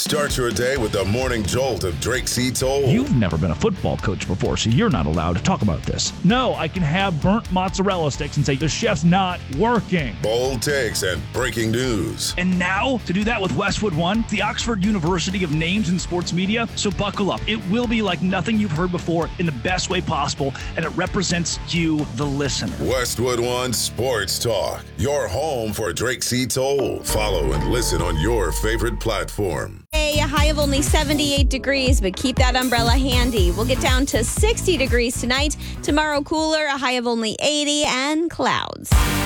Start your day with the morning jolt of Drake C. Toll. You've never been a football coach before, so you're not allowed to talk about this. No, I can have burnt mozzarella sticks and say the chef's not working. Bold takes and breaking news. And now, to do that with Westwood One, the Oxford University of names in sports media. So buckle up. It will be like nothing you've heard before in the best way possible, and it represents you, the listener. Westwood One Sports Talk, your home for Drake C. Toll. Follow and listen on your favorite platform. A high of only 78 degrees, but keep that umbrella handy. We'll get down to 60 degrees tonight. Tomorrow cooler, a high of only 80 and clouds.